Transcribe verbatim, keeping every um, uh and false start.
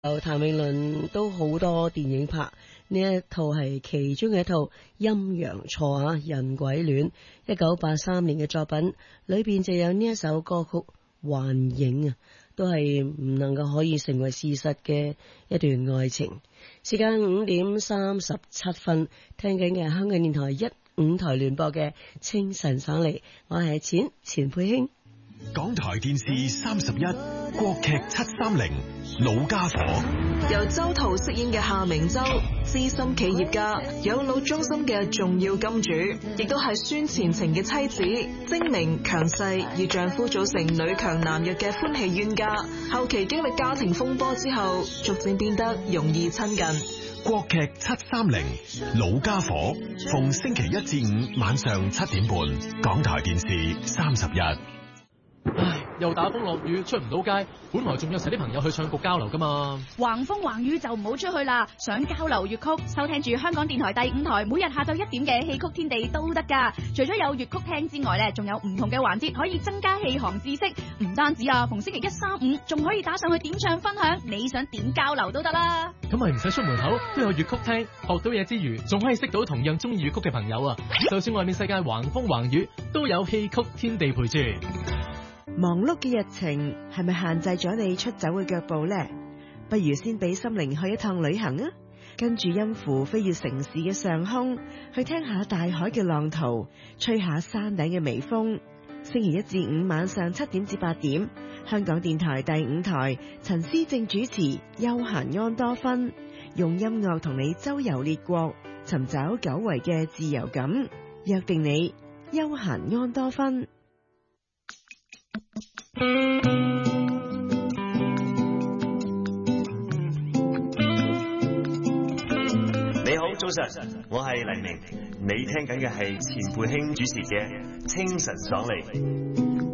譚詠麟都好多電影拍，呢一套係其中嘅一套《陰陽錯》啊，人鬼戀，一九八三年嘅作品，裏邊就有呢一首歌曲《幻影》啊，都係唔能夠可以成為事實嘅一段愛情。時間五點三十七分，聽緊嘅香港電台一五台聯播嘅清晨爽利，我係錢錢佩卿。 港台電視三十一國劇七三零老家伙， 由周桃飾演嘅夏明洲，資深企業家，養老中心嘅重要金主，亦都係孫前程嘅妻子，精明強勢，與丈夫組成女強男弱嘅歡喜冤家。後期經歷家庭風波之後，逐漸變得容易親近。 國劇七三零老家伙，逢星期一至五晚上七點半，港台電視三十一。 唉，又打風落雨，出唔到街。本來仲約晒啲朋友去唱局交流噶嘛。 橫風橫雨就唔好出去啦。想交流粵曲，收聽住香港電台第五台，每日下晝一點嘅戲曲天地都得噶。除咗有粵曲聽之外咧，仲有唔同嘅環節可以增加戲行知識。唔單止啊，逢星期一、三、五仲可以打上去點唱分享，你想點交流都得啦。 咁咪唔使出門口，都有粵曲聽，學到嘢之餘，仲可以識到同樣中意粵曲嘅朋友啊。就算外面世界橫風橫雨，都有戲曲天地陪住。 忙碌嘅日程係咪限制咗你出走嘅腳步呢？不如先俾心靈去一趟旅行啊！跟住音符飛越城市嘅上空，去聽下大海嘅浪濤，吹下山頂嘅微風。星期一至五晚上七點至八點，香港電台第五台，陳思正主持，休閒安多芬，用音樂同你周遊列國，尋找久違嘅自由感。約定你，休閒安多芬。 你好，早晨，我係黎明，你聽緊嘅係錢佩卿主持嘅清晨爽利。